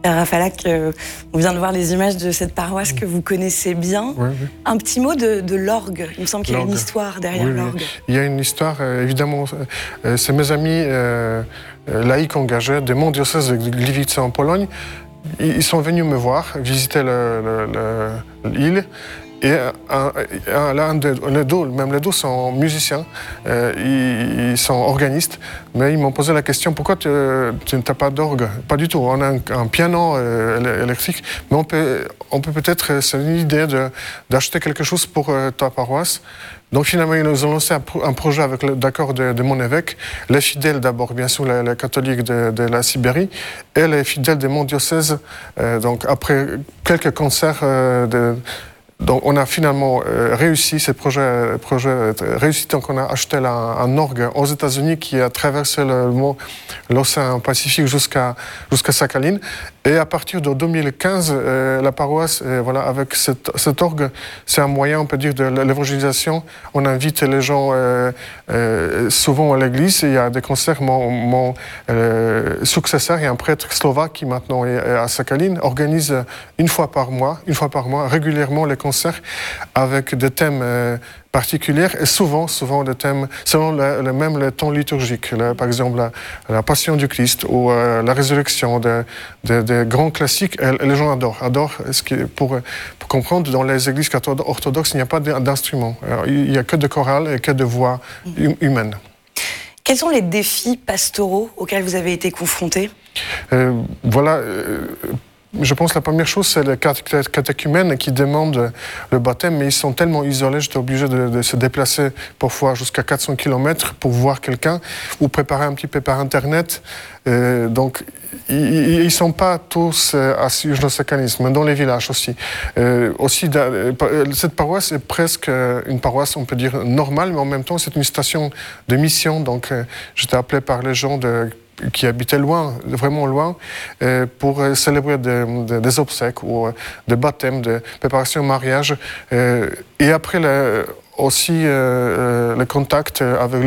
Père Rafalac, on vient de voir les images de cette paroisse que vous connaissez bien. Oui. Un petit mot de l'orgue. Il me semble qu'il y a une histoire derrière l'orgue. Il y a une histoire, évidemment. C'est mes amis laïcs engagés de mon diocèse de Gliwice en Pologne. Ils sont venus me voir, visiter l'île. Et les deux sont musiciens, ils sont organistes, mais ils m'ont posé la question, pourquoi tu n'as pas d'orgue? Pas du tout, on a un piano électrique, mais on peut peut-être, c'est une idée d'acheter quelque chose pour ta paroisse. Donc finalement, ils nous ont lancé un projet avec l'accord de mon évêque, les fidèles d'abord, bien sûr, les catholiques de la Sibérie, et les fidèles de mon diocèse. Donc après quelques concerts donc on a finalement réussi ce projet réussi. Donc on a acheté un orgue aux États-Unis qui a traversé l'océan Pacifique jusqu'à Sakhalin. Et à partir de 2015, la paroisse, avec cet orgue, c'est un moyen, on peut dire, de l'évangélisation. On invite les gens souvent à l'église. Il y a des concerts. Mon successeur, il y a un prêtre slovaque qui maintenant est à Sakhalin, organise une fois par mois, régulièrement les concerts avec des thèmes particuliers et souvent des thèmes selon le temps liturgique. Par exemple, la Passion du Christ ou la résurrection des grands classiques. Et les gens adorent. Pour comprendre, dans les églises orthodoxes, il n'y a pas d'instrument. Il n'y a que de chorales et que de voix humaines. Quels sont les défis pastoraux auxquels vous avez été confrontés? Je pense que la première chose, c'est les catéchumènes qui demandent le baptême, mais ils sont tellement isolés, j'étais obligé de se déplacer parfois jusqu'à 400 km pour voir quelqu'un ou préparer un petit peu par Internet. Donc, ils ne sont pas tous à Južno-Sakalinsk, mais dans les villages aussi. Cette paroisse est presque une paroisse, on peut dire, normale, mais en même temps, c'est une station de mission. Donc, j'étais appelé par les gens qui habitaient loin, vraiment loin, pour célébrer des obsèques ou des baptêmes, des préparations au mariage. Et après, aussi le contact avec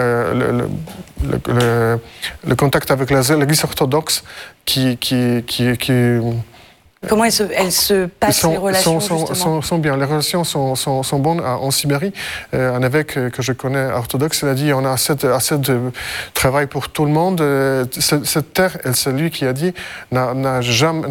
le contact avec l'Église orthodoxe qui Comment elles se passent, les relations, justement? sont bien. Les relations sont bonnes en Sibérie. Un évêque que je connais, orthodoxe, il a dit on a assez de travail pour tout le monde. Cette terre, et c'est lui qui a dit, n'a jamais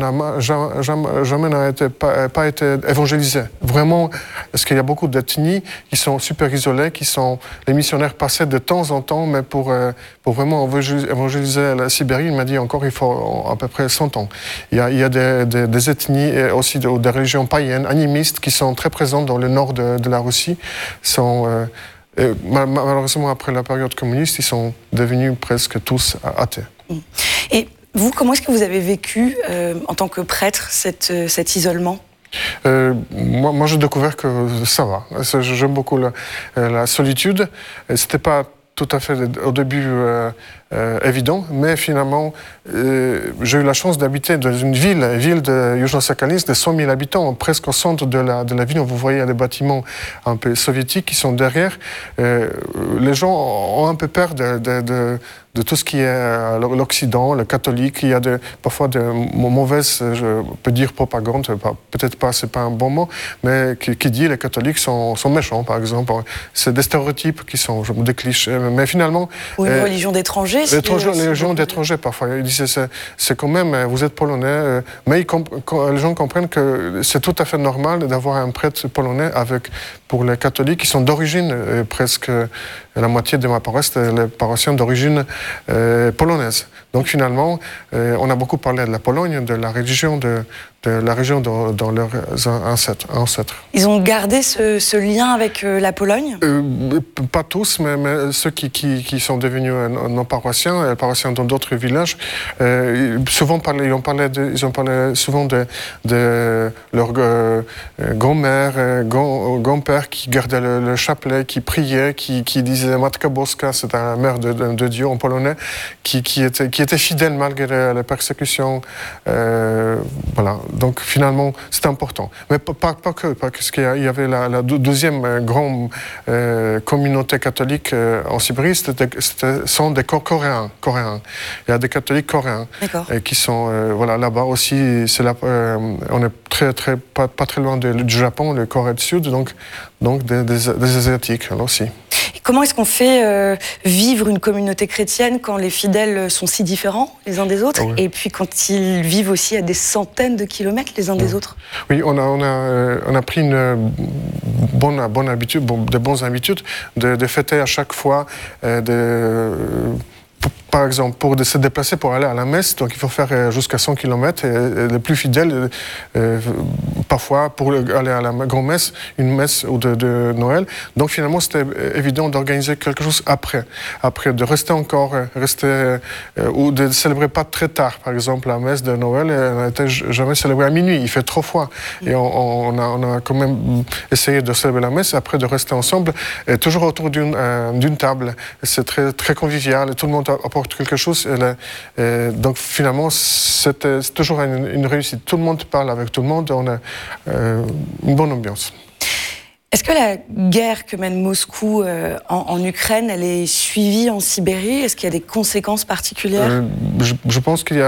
pas été évangélisée. Vraiment, parce qu'il y a beaucoup d'ethnies qui sont super isolées, les missionnaires passaient de temps en temps, mais pour vraiment évangéliser la Sibérie, il m'a dit encore, il faut à peu près 100 ans. Il y a des ethnies et aussi des religions païennes, animistes, qui sont très présentes dans le nord de la Russie. Malheureusement, après la période communiste, ils sont devenus presque tous athées. Et vous, comment est-ce que vous avez vécu, en tant que prêtre, cet isolement? Moi, j'ai découvert que ça va. J'aime beaucoup la solitude. C'était pas tout à fait au début évident, mais finalement, j'ai eu la chance d'habiter dans une ville de Južno-Sakalinsk de 100 000 habitants, presque au centre de la ville. Vous voyez des bâtiments un peu soviétiques qui sont derrière. Les gens ont un peu peur de tout ce qui est l'Occident, le catholique. Il y a parfois de mauvaises, je peux dire propagande, peut-être pas, c'est pas un bon mot, mais qui dit les catholiques sont méchants, par exemple. C'est des stéréotypes qui sont des clichés. Mais finalement... Ou une religion d'étrangers. Les gens d'étrangers, parfois. Ils disent, c'est quand même, vous êtes polonais, mais les gens comprennent que c'est tout à fait normal d'avoir un prêtre polonais pour les catholiques qui sont d'origine, presque la moitié de ma paroisse, les paroissiens d'origine polonaise. Donc finalement, on a beaucoup parlé de la Pologne, de la religion, de la région dans leurs ancêtres. Ils ont gardé ce lien avec la Pologne? Pas tous, mais ceux qui sont devenus nos paroissiens dans d'autres villages, souvent ils ont parlé souvent de leur grand-mère, grand-père qui gardait le chapelet, qui priait, qui disait Matka Boska, c'est un mère de Dieu en polonais, qui était fidèle malgré les persécutions. Voilà, donc finalement, c'est important. Mais pas que, parce qu'il y avait la deuxième grande communauté catholique en Sibérie, sont des Coréens. Il y a des catholiques coréens qui sont voilà, là-bas aussi. On est pas très loin du Japon, le Corée du Sud, donc des Asiatiques aussi. Et comment est-ce qu'on fait vivre une communauté chrétienne quand les fidèles sont si différents les uns des autres, et puis quand ils vivent aussi à des centaines de kilomètres les uns des autres? Oui, on a pris une bonne habitude, de bonnes habitudes de fêter à chaque fois par exemple, pour se déplacer pour aller à la messe, donc il faut faire jusqu'à 100 km. Et les plus fidèles, parfois, pour aller à la grand-messe, une messe ou de Noël. Donc finalement, c'était évident d'organiser quelque chose après, de rester encore, ou de célébrer pas très tard. Par exemple, la messe de Noël, elle n'était jamais célébrée à minuit. Il fait trop froid. Et on a quand même essayé de célébrer la messe, après de rester ensemble, et toujours autour d'une table. C'est très, très convivial, et tout le monde apporte quelque chose. Donc finalement, c'est toujours une réussite. Tout le monde parle avec tout le monde, on a une bonne ambiance. Est-ce que la guerre que mène Moscou en Ukraine, elle est suivie en Sibérie? Est-ce qu'il y a des conséquences particulières? Je pense qu'il y a